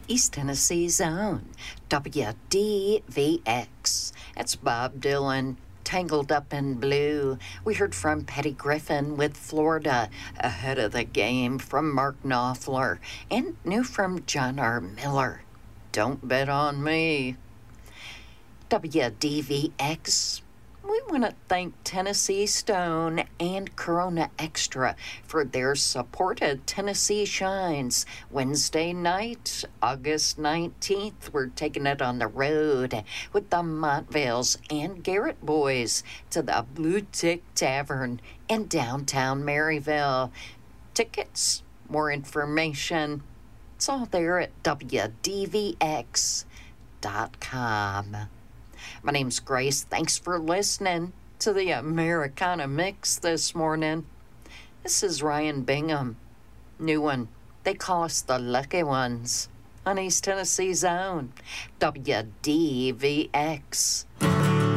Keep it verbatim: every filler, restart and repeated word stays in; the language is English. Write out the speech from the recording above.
East Tennessee's own W D V X. It's Bob Dylan, Tangled Up in Blue. We heard from Patty Griffin with Florida, Ahead of the Game from Mark Knopfler, and new from John R. Miller, Don't Bet on Me. W D V X. We want to thank Tennessee Stone and Corona Extra for their support at Tennessee Shines. Wednesday night, August nineteenth, we're taking it on the road with the Montvales and Garrett Boys to the Blue Tick Tavern in downtown Maryville. Tickets, more information, it's all there at W D V X dot com. My name's Grace. Thanks for listening to the Americana Mix this morning. This is Ryan Bingham. New one. They call us the Lucky Ones on East Tennessee's own W D V X.